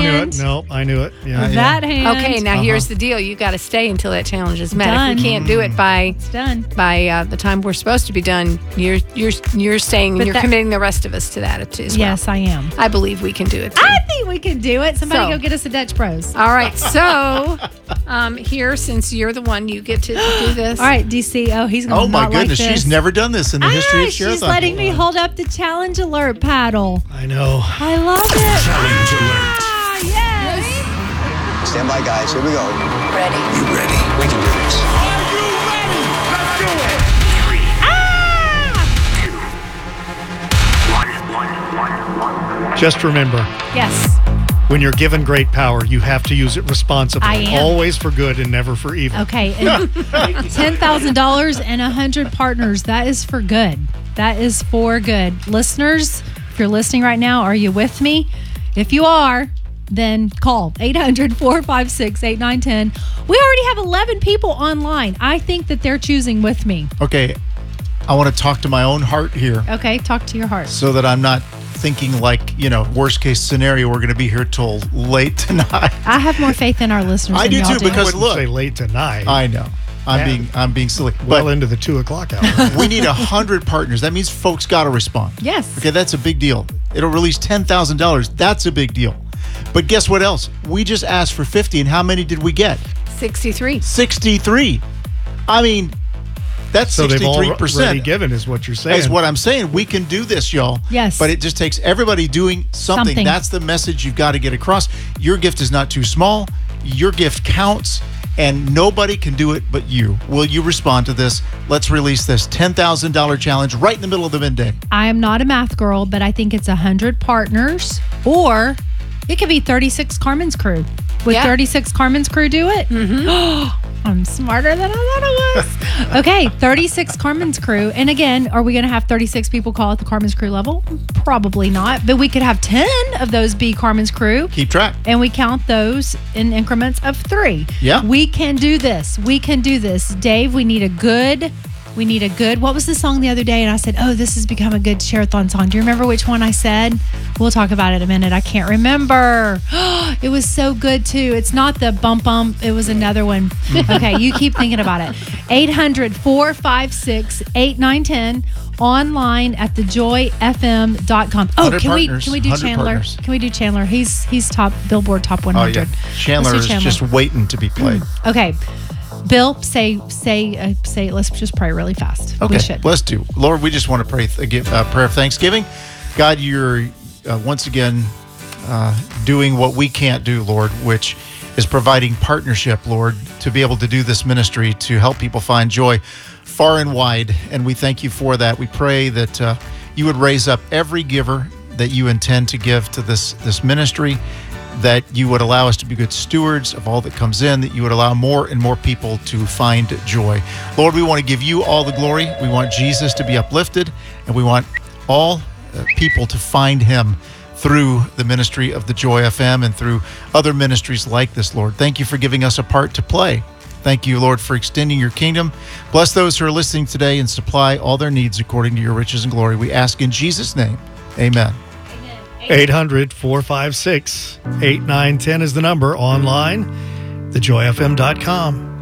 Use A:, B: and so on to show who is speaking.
A: hand.
B: Nope, I knew it. Yeah,
A: That hand.
C: Okay, now here's the deal. You got to stay until that challenge is met.
A: Done.
C: If we can't do it by
A: It's done.
C: the time we're supposed to be done, you're staying and you're committing the rest of us to that as well.
A: Yes, I am.
C: I believe we can do it. Too.
A: I think we can do it. Somebody
C: So-
A: go get us a Dutch Bros.
C: All right, so here, since you're the one, you get to do this.
A: All right, DC. Oh, he's going to
D: Oh my
A: not
D: goodness,
A: like this.
D: she's never done this in the history of
A: She's
D: Share-a-thon.
A: letting me hold up the challenge alert paddle.
B: I know.
A: I love it.
E: Challenge alert.
A: Ah, yes.
F: Stand by, guys. Here we go.
G: Ready.
E: You ready?
F: We can do this.
E: Are you ready? Let's do it. 3, 2, 1.
B: Just remember,
A: Yes.
B: when you're given great power, you have to use it responsibly.
A: I am.
B: Always for good and never for evil.
A: Okay. And $10,000 and 100 partners. That is for good. That is for good. Listeners, if you're listening right now, are you with me? If you are, then call 800-456-8910. We already have 11 people online. I think that they're choosing with me.
D: Okay, I want to talk to my own heart here
A: Okay, talk to your heart.
D: so that I'm not thinking like, worst case scenario, we're going to be here till late tonight.
A: I have more faith in our listeners
D: I
A: than
D: do
A: y'all
D: too,
A: do.
D: because
B: Wouldn't
D: look,
B: say late tonight.
D: I know.
B: Yeah.
D: I'm being silly.
B: well
D: But
B: into the 2:00 hour.
D: we need 100 partners. That means folks got to respond.
A: Yes.
D: Okay, that's a big deal. It'll release $10,000. That's a big deal. But guess what else? We just asked for 50, and how many did we get?
C: 63.
D: 63. I mean, that's
B: So they've
D: 63%.
B: already given, is what you're saying.
D: Is what I'm saying. We can do this, y'all.
A: Yes.
D: But it just takes everybody doing something.
A: Something.
D: That's the message you've got to get across. Your gift is not too small. Your gift counts, and nobody can do it but you. Will you respond to this? Let's release this $10,000 challenge right in the middle of the midday.
A: I am not a math girl, but I think it's 100 partners, or it could be 36 Carmen's crew. Would 36 Carmen's crew do it? Mm-hmm. I'm smarter than I thought I was. Okay, 36 Carmen's crew. And again, are we going to have 36 people call at the Carmen's crew level? Probably not. But we could have 10 of those be Carmen's crew.
D: Keep track.
A: And we count those in increments of 3.
D: Yeah.
A: We can do this. We can do this. Dave, we need a good, what was the song the other day? And I said, oh, this has become a good Share-a-thon song. Do you remember which one I said? We'll talk about it in a minute. I can't remember. It was so good too. It's not the bump bump. It was another one. Okay, you keep thinking about it. 800-456-8910. Online at thejoyfm.com. Oh,
D: 100
A: can
D: partners,
A: we do
D: 100
A: Chandler?
D: partners.
A: Can we do Chandler? He's top Billboard top 100.
D: Oh, yeah. Chandler
A: Let's
D: is
A: do
D: just waiting to be played.
A: Okay. Bill, say. Let's just pray really fast.
D: Okay,
A: We should.
D: let's do. Lord, we just want to pray give prayer of thanksgiving. God, you're once again doing what we can't do, Lord, which is providing partnership, Lord, to be able to do this ministry to help people find joy far and wide. And we thank you for that. We pray that you would raise up every giver that you intend to give to this ministry, that you would allow us to be good stewards of all that comes in, that you would allow more and more people to find joy. Lord, we want to give you all the glory. We want Jesus to be uplifted, and we want all people to find him through the ministry of the Joy FM and through other ministries like this, Lord. Thank you for giving us a part to play. Thank you, Lord, for extending your kingdom. Bless those who are listening today and supply all their needs according to your riches and glory. We ask in Jesus' name, amen.
B: 800-456-8910 is the number. Online, thejoyfm.com.